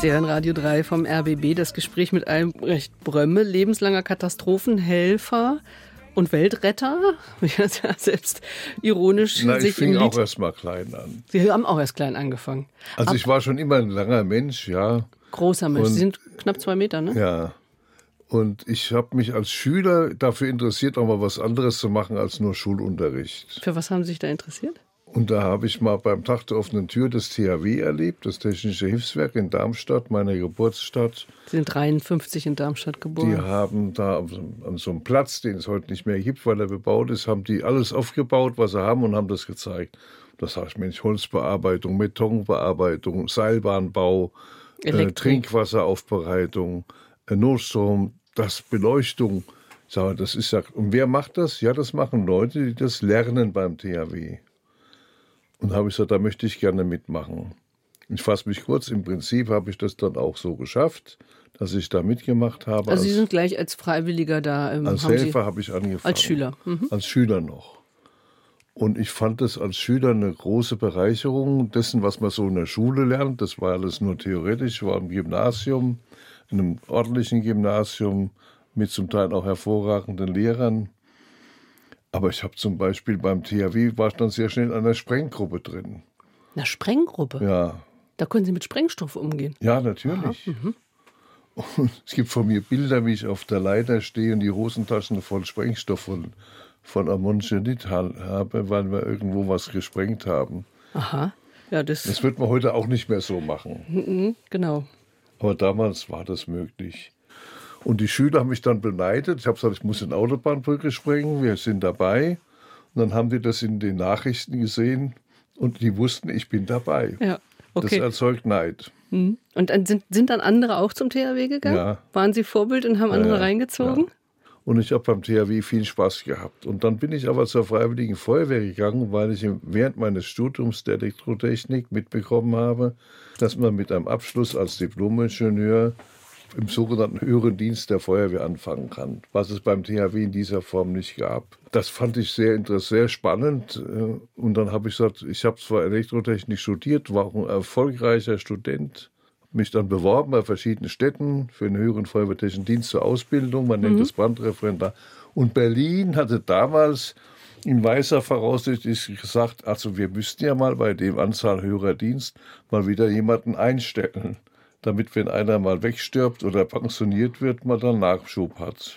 Sie hören Radio 3 vom RBB, das Gespräch mit Albrecht Brömme, lebenslanger Katastrophenhelfer und Weltretter. Ja, selbst ironisch. Ich fing auch erst mal klein an. Sie haben auch erst klein angefangen. Also ich war schon immer ein langer Mensch, ja. Großer Mensch, Sie sind knapp 2 Meter, ne? Ja. Und ich habe mich als Schüler dafür interessiert, auch mal was anderes zu machen als nur Schulunterricht. Für was haben Sie sich da interessiert? Und da habe ich mal beim Tag der offenen Tür das THW erlebt, das Technische Hilfswerk in Darmstadt, meiner Geburtsstadt. Sie sind 53 in Darmstadt geboren. Die haben da an so einem Platz, den es heute nicht mehr gibt, weil er bebaut ist, haben die alles aufgebaut, was sie haben, und haben das gezeigt. Da sage ich, Mensch, Holzbearbeitung, Betonbearbeitung, Seilbahnbau, Trinkwasseraufbereitung, Notstrom, Beleuchtung. Ich sage, das ist ja, und wer macht das? Ja, das machen Leute, die das lernen beim THW. Und da habe ich gesagt, da möchte ich gerne mitmachen. Ich fasse mich kurz, im Prinzip habe ich das dann auch so geschafft, dass ich da mitgemacht habe. Also Sie sind gleich als Freiwilliger da. Als Helfer habe ich angefangen. Als Schüler? Mhm. Als Schüler noch. Und ich fand das als Schüler eine große Bereicherung dessen, was man so in der Schule lernt. Das war alles nur theoretisch. Ich war im Gymnasium, in einem ordentlichen Gymnasium mit zum Teil auch hervorragenden Lehrern. Aber ich habe zum Beispiel beim THW, war ich dann sehr schnell in einer Sprenggruppe drin. Eine Sprenggruppe? Ja. Da können Sie mit Sprengstoff umgehen? Ja, natürlich. Und es gibt von mir Bilder, wie ich auf der Leiter stehe und die Hosentaschen voll Sprengstoff von Ammoniumnitrat habe, weil wir irgendwo was gesprengt haben. Aha. Ja, das wird man heute auch nicht mehr so machen. Genau. Aber damals war das möglich. Und die Schüler haben mich dann beneidet. Ich habe gesagt, ich muss eine Autobahnbrücke sprengen, wir sind dabei. Und dann haben die das in den Nachrichten gesehen und die wussten, ich bin dabei. Ja, okay. Das erzeugt Neid. Und dann sind dann andere auch zum THW gegangen? Ja. Waren Sie Vorbild und haben andere reingezogen? Ja. Und ich habe beim THW viel Spaß gehabt. Und dann bin ich aber zur Freiwilligen Feuerwehr gegangen, weil ich während meines Studiums der Elektrotechnik mitbekommen habe, dass man mit einem Abschluss als Diplom-Ingenieur im sogenannten höheren Dienst der Feuerwehr anfangen kann, was es beim THW in dieser Form nicht gab. Das fand ich sehr interessant, sehr spannend. Und dann habe ich gesagt, ich habe zwar Elektrotechnik studiert, war auch ein erfolgreicher Student, mich dann beworben bei verschiedenen Städten für einen höheren feuerwehrtechnischen Dienst zur Ausbildung. Man nennt das Brandreferendar. Und Berlin hatte damals in weiser Voraussicht gesagt, also wir müssten ja mal bei dem Anzahl höherer Dienst mal wieder jemanden einstellen, damit, wenn einer mal wegstirbt oder pensioniert wird, man dann Nachschub hat.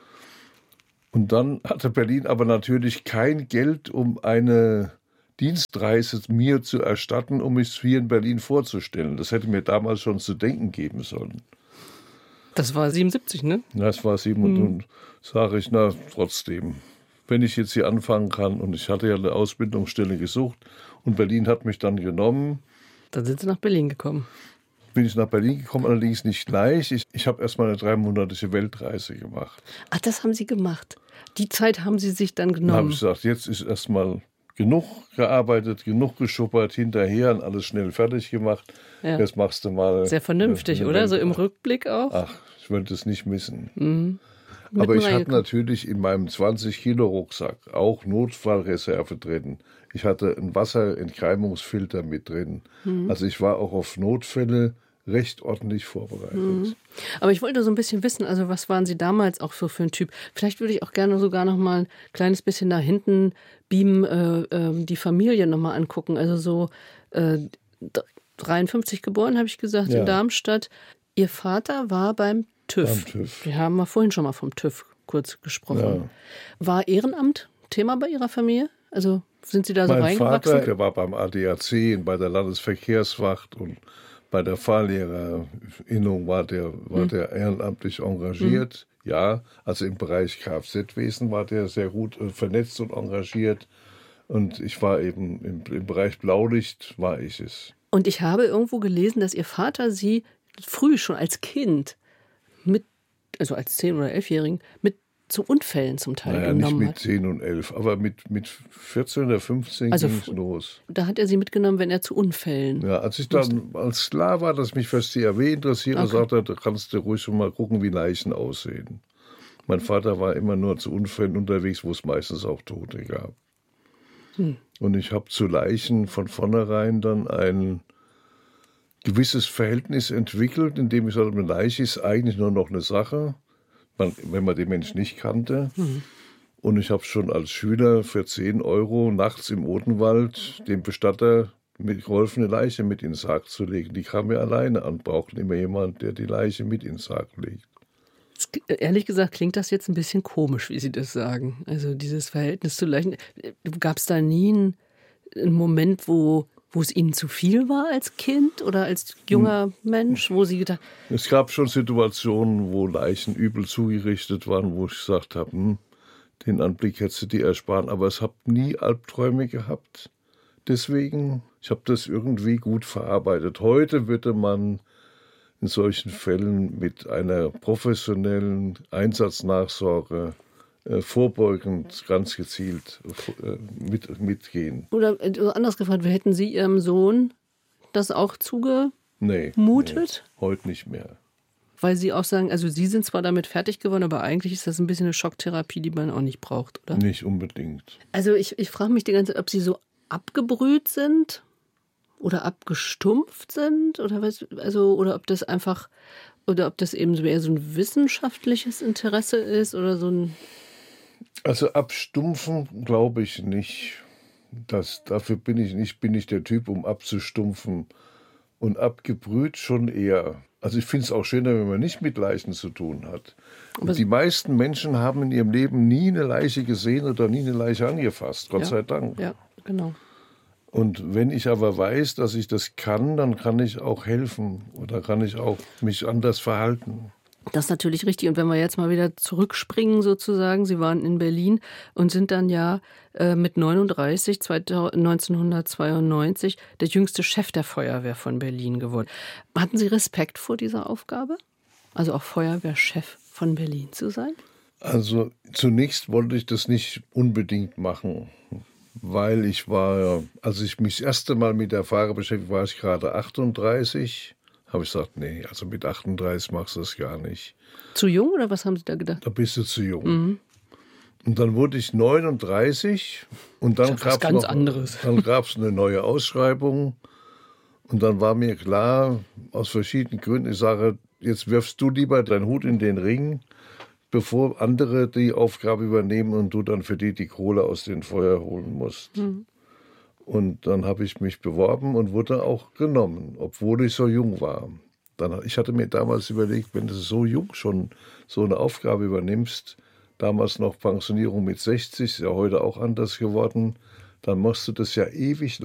Und dann hatte Berlin aber natürlich kein Geld, um eine Dienstreise mir zu erstatten, um mich hier in Berlin vorzustellen. Das hätte mir damals schon zu denken geben sollen. Das war 77, ne? Das war 77. Und sage ich, na trotzdem, wenn ich jetzt hier anfangen kann, und ich hatte ja eine Ausbildungsstelle gesucht und Berlin hat mich dann genommen. Dann sind Sie nach Berlin gekommen. Bin ich nach Berlin gekommen, allerdings nicht gleich. Ich habe erstmal eine 3-monatige Weltreise gemacht. Ach, das haben Sie gemacht. Die Zeit haben Sie sich dann genommen. Dann habe ich gesagt, jetzt ist erstmal genug gearbeitet, genug geschuppert, hinterher und alles schnell fertig gemacht. Ja. Jetzt machst du mal. Sehr vernünftig, oder? So im Rückblick auch? Ach, ich wollte es nicht missen. Aber ich hatte natürlich in meinem 20-Kilo-Rucksack auch Notfallreserve drin. Ich hatte einen Wasserentkeimungsfilter mit drin. Also ich war auch auf Notfälle recht ordentlich vorbereitet. Aber ich wollte so ein bisschen wissen, also was waren Sie damals auch so für ein Typ? Vielleicht würde ich auch gerne sogar noch mal ein kleines bisschen nach hinten beamen, die Familie noch mal angucken. Also so 53 geboren, habe ich gesagt, in Darmstadt. Ihr Vater war beim TÜV. Wir haben mal vorhin schon mal vom TÜV kurz gesprochen. Ja. War Ehrenamt Thema bei Ihrer Familie? Also sind Sie da so reingewachsen? Mein Vater, der war beim ADAC, bei der Landesverkehrswacht und bei der Fahrlehrerinnung war der ehrenamtlich engagiert. Ja, also im Bereich Kfz-Wesen war der sehr gut vernetzt und engagiert. Und ich war eben im Bereich Blaulicht, war ich es. Und ich habe irgendwo gelesen, dass Ihr Vater Sie früh schon als Kind also als 10- oder 11-Jährigen, mit zu Unfällen zum Teil genommen hat. Nicht mit 10 und 11, aber mit 14 oder 15 ging es los. Da hat er Sie mitgenommen, wenn er zu Unfällen. Ja, als klar war, dass mich fürs THW interessiert, sagte er, da kannst du ruhig schon mal gucken, wie Leichen aussehen. Mein Vater war immer nur zu Unfällen unterwegs, wo es meistens auch Tote gab. Und ich habe zu Leichen von vornherein dann ein gewisses Verhältnis entwickelt, in dem ich sage, eine Leiche ist eigentlich nur noch eine Sache, wenn man den Menschen nicht kannte. Und ich habe schon als Schüler für 10 € nachts im Odenwald dem Bestatter geholfen, eine Leiche mit in den Sarg zu legen. Die kam mir alleine an, brauchten immer jemand, der die Leiche mit in den Sarg legt. Ehrlich gesagt klingt das jetzt ein bisschen komisch, wie Sie das sagen. Also dieses Verhältnis zu Leichen. Gab es da nie einen Moment, wo es Ihnen zu viel war als Kind oder als junger Mensch, wo Sie gedacht... Es gab schon Situationen, wo Leichen übel zugerichtet waren, wo ich gesagt habe, den Anblick hättest du dir ersparen. Aber ich habe nie Albträume gehabt. Deswegen, ich habe das irgendwie gut verarbeitet. Heute würde man in solchen Fällen mit einer professionellen Einsatznachsorge vorbeugend ganz gezielt mitgehen. Oder anders gefragt, hätten Sie Ihrem Sohn das auch zugemutet? Nee, heute nicht mehr. Weil Sie auch sagen, also Sie sind zwar damit fertig geworden, aber eigentlich ist das ein bisschen eine Schocktherapie, die man auch nicht braucht, oder? Nicht unbedingt. Also ich frage mich die ganze Zeit, ob Sie so abgebrüht sind oder abgestumpft sind oder was, also oder ob das einfach oder ob das eben eher so ein wissenschaftliches Interesse ist oder so ein... Also abstumpfen glaube ich nicht. Dafür bin ich nicht der Typ, um abzustumpfen. Und abgebrüht schon eher. Also ich finde es auch schöner, wenn man nicht mit Leichen zu tun hat. Und die meisten Menschen haben in ihrem Leben nie eine Leiche gesehen oder nie eine Leiche angefasst, Gott sei Dank. Ja, genau. Und wenn ich aber weiß, dass ich das kann, dann kann ich auch helfen oder kann ich auch mich anders verhalten. Das ist natürlich richtig. Und wenn wir jetzt mal wieder zurückspringen sozusagen, Sie waren in Berlin und sind dann ja mit 39, 1992, der jüngste Chef der Feuerwehr von Berlin geworden. Hatten Sie Respekt vor dieser Aufgabe? Also auch Feuerwehrchef von Berlin zu sein? Also zunächst wollte ich das nicht unbedingt machen, weil als ich mich das erste Mal mit der Fahrer beschäftigt, war ich gerade 38. Habe ich gesagt, nee, also mit 38 machst du das gar nicht. Zu jung oder was haben Sie da gedacht? Da bist du zu jung. Mhm. Und dann wurde ich 39 und dann gab es eine neue Ausschreibung. Und dann war mir klar, aus verschiedenen Gründen, ich sage, jetzt wirfst du lieber deinen Hut in den Ring, bevor andere die Aufgabe übernehmen und du dann für die Kohle aus dem Feuer holen musst. Mhm. Und dann habe ich mich beworben und wurde auch genommen, obwohl ich so jung war. Ich hatte mir damals überlegt, wenn du so jung schon so eine Aufgabe übernimmst, damals noch Pensionierung mit 60, ist ja heute auch anders geworden, dann machst du das ja ewig